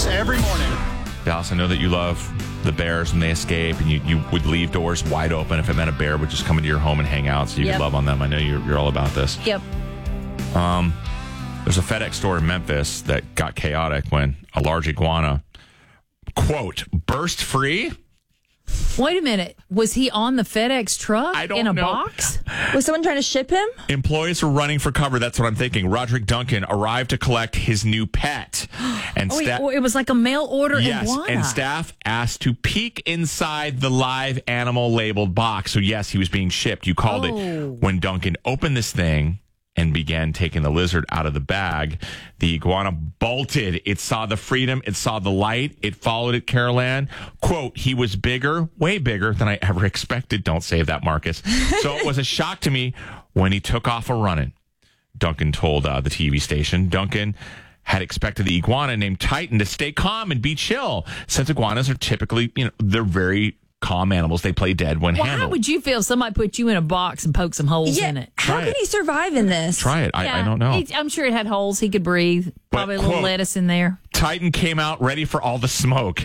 Dallas every morning. Dallas, I know that you love the bears when they escape, and you would leave doors wide open if it meant a bear would just come into your home and hang out, so you could love on them. I know you're all about this. Yep. There's a FedEx store in Memphis that got chaotic when a large iguana, quote, burst free. Wait a minute. Was he on the FedEx truck I don't in a know. box? Was someone trying to ship him? Employees were running for cover. That's what I'm thinking. Roderick Duncan arrived to collect his new pet. And It was like a mail order iguana. and staff asked to peek inside the live animal labeled box. So, yes, he was being shipped. You called it. When Duncan opened this thing and began taking the lizard out of the bag, the iguana bolted. It saw the freedom. It saw the light. It followed it, Carol Ann. Quote, he was bigger, way bigger than I ever expected. Don't save that, Marcus. So it was a shock to me when he took off a-running. Duncan told the TV station. Duncan had expected the iguana named Titan to stay calm and be chill, since iguanas are typically, they're very calm animals. They play dead when handled. How would you feel if somebody put you in a box and poked some holes in it? How could he survive in this? Try it. I don't know. I'm sure it had holes. He could breathe. Probably a little quote, lettuce in there. Titan came out ready for all the smoke.